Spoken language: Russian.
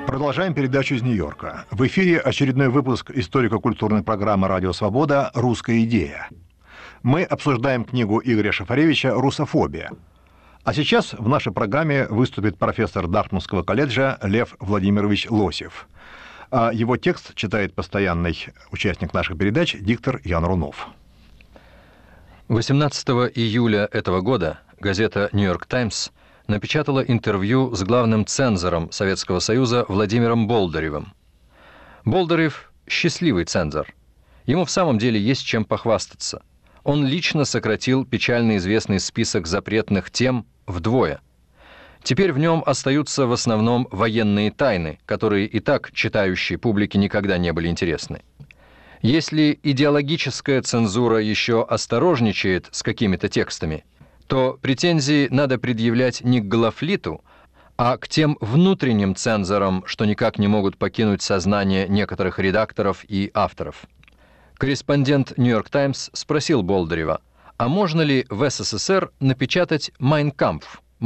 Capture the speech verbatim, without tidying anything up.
Продолжаем передачу из Нью-Йорка. В эфире очередной выпуск историко-культурной программы «Радио Свобода. Русская идея». Мы обсуждаем книгу Игоря Шафаревича «Русофобия». А сейчас в нашей программе выступит профессор Дартмутского колледжа Лев Владимирович Лосев. А его текст читает постоянный участник наших передач, диктор Ян Рунов. восемнадцатого июля этого года газета «Нью-Йорк Таймс» напечатала интервью с главным цензором Советского Союза Владимиром Болдыревым. Болдырев – счастливый цензор. Ему в самом деле есть чем похвастаться. Он лично сократил печально известный список запретных тем вдвое. Теперь в нем остаются в основном военные тайны, которые и так читающей публике никогда не были интересны. Если идеологическая цензура еще осторожничает с какими-то текстами, то претензии надо предъявлять не к Глафлиту, а к тем внутренним цензорам, что никак не могут покинуть сознание некоторых редакторов и авторов. Корреспондент «Нью-Йорк Таймс» спросил Болдырева, а можно ли в СССР напечатать «Майн Кампф»?